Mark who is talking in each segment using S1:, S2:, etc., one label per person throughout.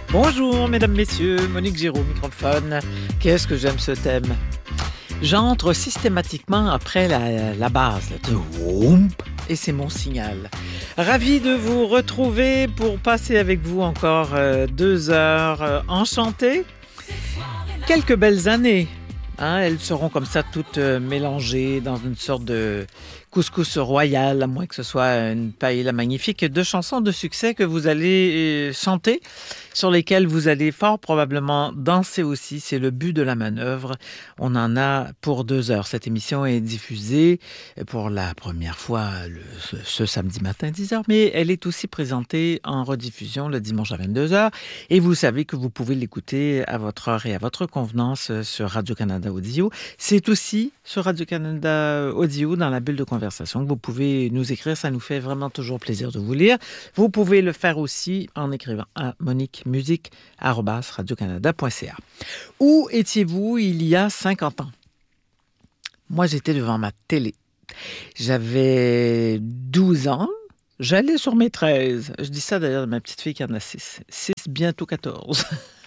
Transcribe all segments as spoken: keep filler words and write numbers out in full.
S1: Bonjour, mesdames, messieurs, Monique Giraud, microphone. Qu'est-ce que j'aime ce thème? J'entre systématiquement après la, la base, là, et c'est mon signal. Ravi de vous retrouver pour passer avec vous encore euh, deux heures euh, enchantées. Quelques belles années. Hein, elles seront comme ça toutes euh, mélangées dans une sorte de couscous royal, à moins que ce soit une paella magnifique, de chansons de succès que vous allez euh, chanter, sur lesquelles vous allez fort probablement danser aussi. C'est le but de la manœuvre. On en a pour deux heures. Cette émission est diffusée pour la première fois le, ce, ce samedi matin, dix heures, mais elle est aussi présentée en rediffusion le dimanche à vingt-deux heures. Et vous savez que vous pouvez l'écouter à votre heure et à votre convenance sur Radio-Canada Audio. C'est aussi sur Radio-Canada Audio, dans la bulle de conversation, que vous pouvez nous écrire. Ça nous fait vraiment toujours plaisir de vous lire. Vous pouvez le faire aussi en écrivant à monique musique arobase radio canada point c a. Où étiez-vous il y a cinquante ans? Moi, j'étais devant ma télé. J'avais douze ans. J'allais sur mes treize. Je dis ça d'ailleurs de ma petite fille qui en a six. six, bientôt quatorze.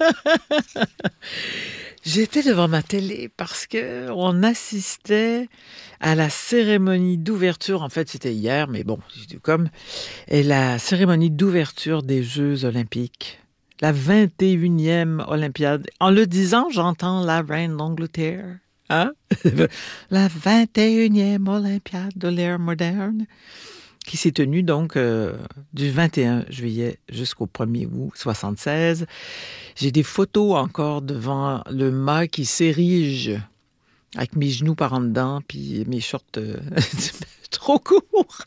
S1: J'étais devant ma télé parce qu'on assistait à la cérémonie d'ouverture. En fait, c'était hier, mais bon, comme et la cérémonie d'ouverture des Jeux olympiques. La vingt et unième Olympiade. En le disant, j'entends la reine d'Angleterre. Hein? La vingt et unième Olympiade de l'ère moderne, qui s'est tenue donc euh, du vingt et un juillet jusqu'au premier août soixante-seize. J'ai des photos encore devant le mât qui s'érige avec mes genoux par en dedans puis mes shorts euh, trop courts.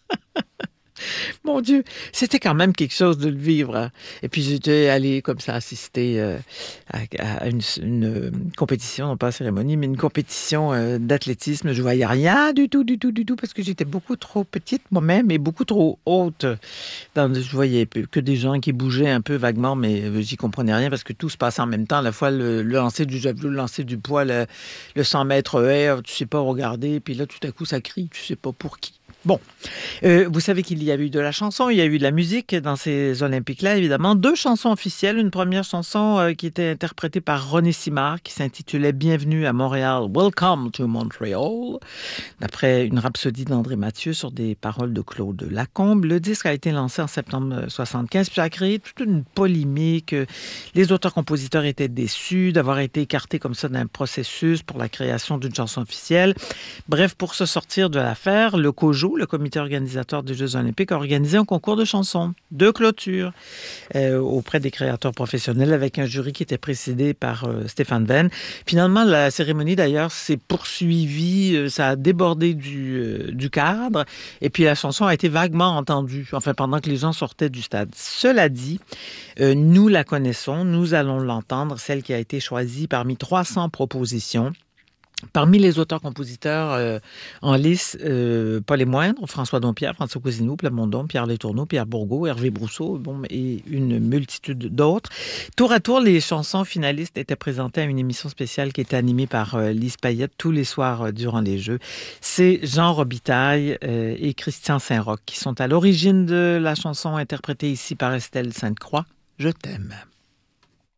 S1: Mon Dieu, c'était quand même quelque chose de le vivre. Hein. Et puis j'étais allée comme ça assister euh, à, à une, une compétition, non pas cérémonie, mais une compétition euh, d'athlétisme. Je voyais rien du tout, du tout, du tout, parce que j'étais beaucoup trop petite moi-même et beaucoup trop haute. Dans, je voyais que des gens qui bougeaient un peu vaguement, mais j'y comprenais rien parce que tout se passait en même temps. À la fois le, le lancer du javelot, le lancer du poids, le, le cent mètres air, tu sais pas regarder, puis là tout à coup ça crie, tu sais pas pour qui. Bon, euh, vous savez qu'il y a eu de la chanson, il y a eu de la musique dans ces Olympiques-là, évidemment. Deux chansons officielles. Une première chanson euh, qui était interprétée par René Simard, qui s'intitulait « Bienvenue à Montréal, Welcome to Montreal », d'après une rhapsodie d'André Mathieu sur des paroles de Claude Lacombe. Le disque a été lancé en septembre soixante-quinze, puis ça a créé toute une polémique. Les auteurs-compositeurs étaient déçus d'avoir été écartés comme ça d'un processus pour la création d'une chanson officielle. Bref, pour se sortir de l'affaire, le COJO, le comité organisateur des Jeux olympiques, a organisé un concours de chansons de clôture euh, auprès des créateurs professionnels avec un jury qui était présidé par euh, Stéphane Venn. Finalement, la cérémonie, d'ailleurs, s'est poursuivie, euh, ça a débordé du, euh, du cadre, et puis la chanson a été vaguement entendue, enfin, pendant que les gens sortaient du stade. Cela dit, euh, nous la connaissons, nous allons l'entendre, celle qui a été choisie parmi trois cents propositions. Parmi les auteurs-compositeurs euh, en lice, euh, pas les moindres, François Dompierre, François Cousineau, Plamondon, Pierre Letourneau, Pierre Bourgault, Hervé Brousseau, bon, et une multitude d'autres. Tour à tour, les chansons finalistes étaient présentées à une émission spéciale qui était animée par euh, Lise Payette tous les soirs euh, durant les Jeux. C'est Jean Robitaille euh, et Christian Saint-Roch qui sont à l'origine de la chanson interprétée ici par Estelle Sainte-Croix, « Je t'aime ».